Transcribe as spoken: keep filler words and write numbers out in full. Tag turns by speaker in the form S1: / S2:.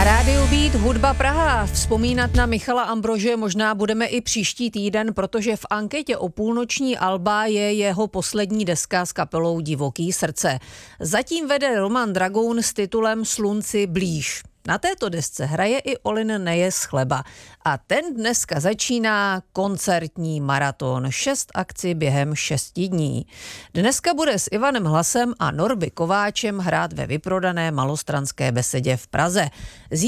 S1: Na rádiu Beat Hudba Praha. Vzpomínat na Michala Ambrože možná budeme i příští týden, protože v anketě o půlnoční alba je jeho poslední deska s kapelou Divoký srdce. Zatím vede Roman Dragoun s titulem Slunci blíž. Na této desce hraje i Olin Nejes Chleba. A ten dneska začíná koncertní maraton. Šest akcí během šesti dní. Dneska bude s Ivanem Hlasem a Norby Kováčem hrát ve vyprodané Malostranské besedě v Praze.